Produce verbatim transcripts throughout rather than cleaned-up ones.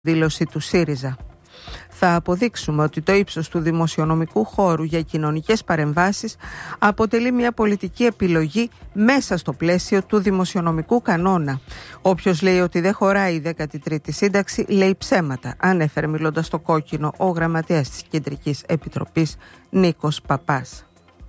δήλωση του ΣΥΡΙΖΑ. Θα αποδείξουμε ότι το ύψος του δημοσιονομικού χώρου για κοινωνικές παρεμβάσεις αποτελεί μια πολιτική επιλογή μέσα στο πλαίσιο του δημοσιονομικού κανόνα. Όποιος λέει ότι δεν χωράει η δέκατη τρίτη σύνταξη λέει ψέματα, ανέφερε μιλώντας στο Κόκκινο ο γραμματέας της Κεντρικής Επιτροπής Νίκος Παπάς.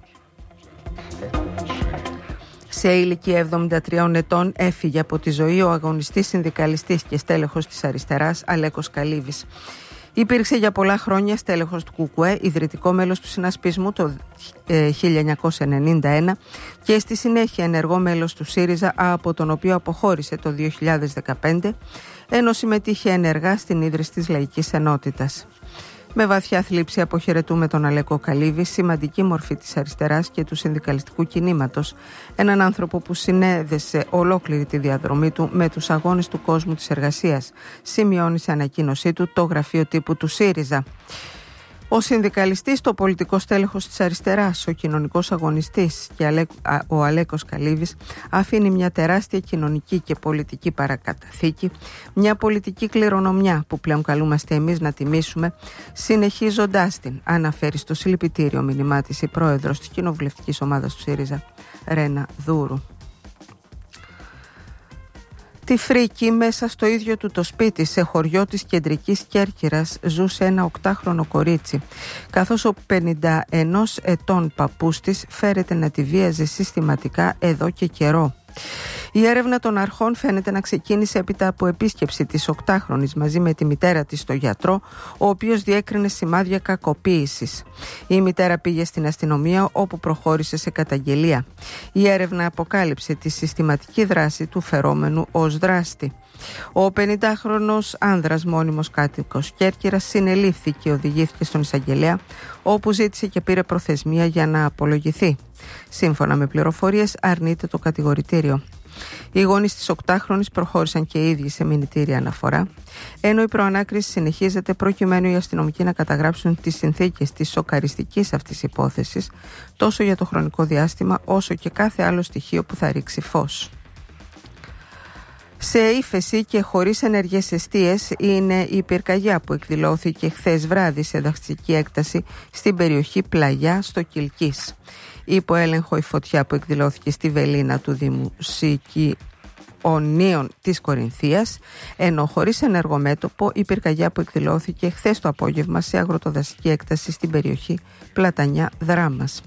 Σε ηλικία εβδομήντα τριών ετών έφυγε από τη ζωή ο αγωνιστής συνδικαλιστής και στέλεχος της αριστεράς Αλέκος Καλύβης. Υπήρξε για πολλά χρόνια στέλεχος του ΚΚΕ, ιδρυτικό μέλος του συνασπισμού το χίλια εννιακόσια ενενήντα ένα και στη συνέχεια ενεργό μέλος του ΣΥΡΙΖΑ, από τον οποίο αποχώρησε το δύο χιλιάδες δεκαπέντε, ενώ συμμετείχε ενεργά στην ίδρυση της Λαϊκής Ενότητας. Με βαθιά θλίψη αποχαιρετούμε τον Αλέκο Καλύβη, σημαντική μορφή της αριστεράς και του συνδικαλιστικού κινήματος, έναν άνθρωπο που συνέδεσε ολόκληρη τη διαδρομή του με τους αγώνες του κόσμου της εργασίας, σημειώνει σε ανακοίνωσή του το γραφείο τύπου του ΣΥΡΙΖΑ. Ο συνδικαλιστής, το πολιτικό στέλεχος της αριστεράς, ο κοινωνικός αγωνιστής και ο Αλέκος Καλύβης αφήνει μια τεράστια κοινωνική και πολιτική παρακαταθήκη, μια πολιτική κληρονομιά που πλέον καλούμαστε εμείς να τιμήσουμε, συνεχίζοντάς την, αναφέρει στο συλληπιτήριο μήνυμά της η πρόεδρος της κοινοβουλευτικής ομάδας του ΣΥΡΙΖΑ, Ρένα Δούρου. Τη Φρίκη, μέσα στο ίδιο του το σπίτι, σε χωριό της Κεντρικής Κέρκυρας, ζούσε ένα οκτάχρονο κορίτσι, καθώς ο πενήντα ενός ετών παππούς της φέρεται να τη βίαζε συστηματικά εδώ και καιρό. Η έρευνα των αρχών φαίνεται να ξεκίνησε έπειτα από επίσκεψη της οκτάχρονης μαζί με τη μητέρα της στο γιατρό, ο οποίος διέκρινε σημάδια κακοποίησης. Η μητέρα πήγε στην αστυνομία, όπου προχώρησε σε καταγγελία. Η έρευνα αποκάλυψε τη συστηματική δράση του φερόμενου ως δράστη. Ο πενηντάχρονος άνδρας μόνιμος κάτοικος Κέρκυρας συνελήφθη και οδηγήθηκε στον εισαγγελέα, όπου ζήτησε και πήρε προθεσμία για να απολογηθεί. Σύμφωνα με πληροφορίες, αρνείται το κατηγορητήριο. Οι γονείς της οκτάχρονης προχώρησαν και οι ίδιοι σε μηνυτήρια αναφορά, ενώ η προανάκριση συνεχίζεται προκειμένου οι αστυνομικοί να καταγράψουν τις συνθήκες της σοκαριστικής αυτής υπόθεσης, τόσο για το χρονικό διάστημα όσο και κάθε άλλο στοιχείο που θα ρίξει φως. Σε ύφεση και χωρίς ενεργές εστίες είναι η πυρκαγιά που εκδηλώθηκε χθες βράδυ σε δασική έκταση στην περιοχή Πλαγιά στο Κιλκής. Υπό έλεγχο η φωτιά που εκδηλώθηκε στη Βελίνα του Δήμου Σικιονίων της Κορινθίας, ενώ χωρίς ενεργό μέτωπο η πυρκαγιά που εκδηλώθηκε χθες το απόγευμα σε αγροτοδασική έκταση στην περιοχή Πλατανιά Δράμας.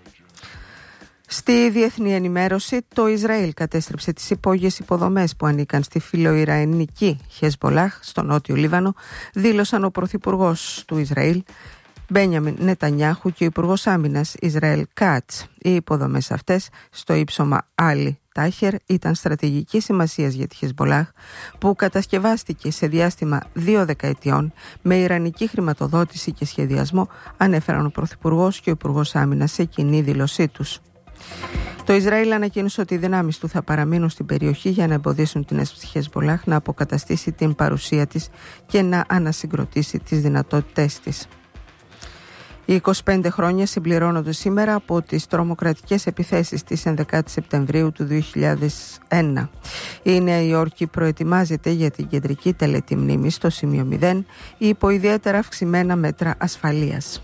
Στη διεθνή ενημέρωση, το Ισραήλ κατέστρεψε τις υπόγειες υποδομές που ανήκαν στη φιλοϊρανική Χεσμπολάχ στο νότιο Λίβανο, δήλωσαν ο πρωθυπουργός του Ισραήλ Μπένιαμιν Νετανιάχου και ο υπουργός άμυνας Ισραήλ Κάτς. Οι υποδομές αυτές στο ύψωμα Άλι Τάχερ ήταν στρατηγικής σημασίας για τη Χεσμπολάχ, που κατασκευάστηκε σε διάστημα δύο δεκαετιών με ιρανική χρηματοδότηση και σχεδιασμό, ανέφεραν ο πρωθυπουργός και ο υπουργός άμυνας σε κοινή δήλωσή τους. Το Ισραήλ ανακοίνωσε ότι οι δυνάμεις του θα παραμείνουν στην περιοχή για να εμποδίσουν την Χεσμπολάχ να αποκαταστήσει την παρουσία της και να ανασυγκροτήσει τις δυνατότητές της. Οι είκοσι πέντε χρόνια συμπληρώνονται σήμερα από τις τρομοκρατικές επιθέσεις της ενδεκάτης Σεπτεμβρίου του δύο χιλιάδες ένα. Η Νέα Υόρκη προετοιμάζεται για την κεντρική τελετή μνήμης στο σημείο μηδέν υπό ιδιαίτερα αυξημένα μέτρα ασφαλείας.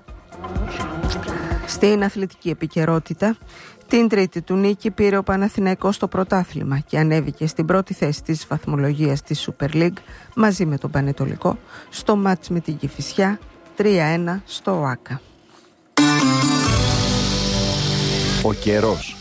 Στην αθλητική επικαιρότητα, την τρίτη του νίκη πήρε ο Παναθηναϊκός στο πρωτάθλημα και ανέβηκε στην πρώτη θέση της βαθμολογίας της Super League μαζί με τον Πανετολικό στο μάτς με την Κηφισιά τρία ένα στο ΟΑΚΑ. Ο καιρός.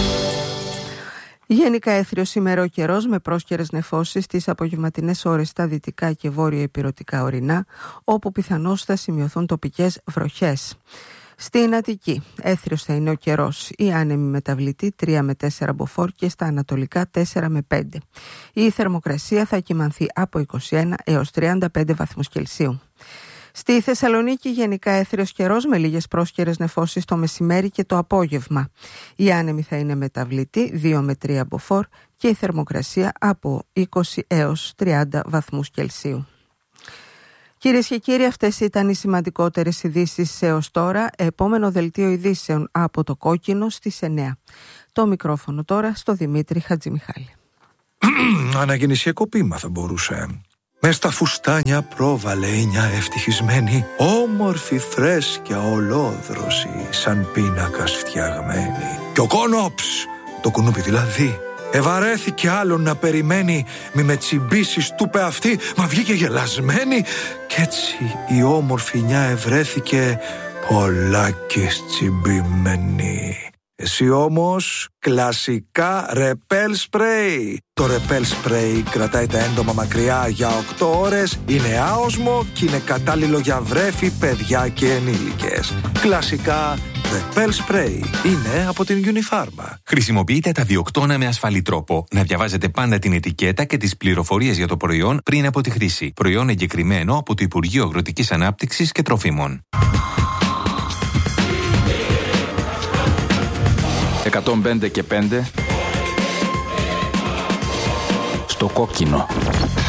Γενικά έθριος σήμερα ο καιρός με πρόσκαιρες νεφώσεις στις απογευματινές ώρες στα δυτικά και βόρειο-ηπειρωτικά ορεινά, όπου πιθανώς θα σημειωθούν τοπικές βροχές. Στην Αττική έθριος θα είναι ο καιρός, η άνεμη μεταβλητή τρία με τέσσερα μποφόρ και στα ανατολικά τέσσερα με πέντε. Η θερμοκρασία θα κυμανθεί από είκοσι ένα έως τριάντα πέντε βαθμούς Κελσίου. Στη Θεσσαλονίκη γενικά έθριος καιρός με λίγες πρόσκαιρες νεφώσεις το μεσημέρι και το απόγευμα. Η άνεμη θα είναι μεταβλητή δύο με τρία μποφόρ και η θερμοκρασία από είκοσι έως τριάντα βαθμούς Κελσίου. Κυρίες και κύριοι, αυτές ήταν οι σημαντικότερες ειδήσεις έως τώρα. Επόμενο δελτίο ειδήσεων από το Κόκκινο στις εννιά. Το μικρόφωνο τώρα στο Δημήτρη Χατζημιχάλη. Ανακοινησιακό ποίημα θα μπορούσε Μες στα φουστάνια πρόβαλε η νιά ευτυχισμένη, όμορφη φρέσκια ολόδρωση, σαν πίνακας φτιαγμένη. Κι ο Κόνοψ, το κουνούπι δηλαδή, ευαρέθηκε άλλον να περιμένει. «Μη με τσιμπήσεις», του είπε αυτή, μα βγήκε γελασμένη. Κι έτσι η όμορφη νιά ευρέθηκε πολλάκις τσιμπημένη. Εσύ όμως κλασικά ρεπέλ σπρέι. Το ρεπέλ σπρέι κρατάει τα έντομα μακριά για οκτώ ώρες, είναι άοσμο και είναι κατάλληλο για βρέφη, παιδιά και ενήλικες. Κλασικά ρεπέλ σπρέι είναι από την Unifarma. Χρησιμοποιείτε τα βιοκτώνα με ασφαλή τρόπο. Να διαβάζετε πάντα την ετικέτα και τις πληροφορίες για το προϊόν πριν από τη χρήση. Προϊόν εγκεκριμένο από το Υπουργείο Αγροτικής Ανάπτυξης και Τροφίμων. εκατόν πέντε και πέντε στο κόκκινο.